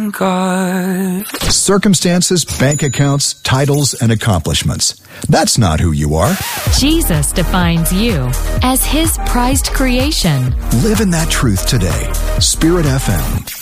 thank God. Circumstances, bank accounts, titles, and accomplishments. That's not who you are. Jesus defines you as His prized creation. Live in that truth today. Spirit FM.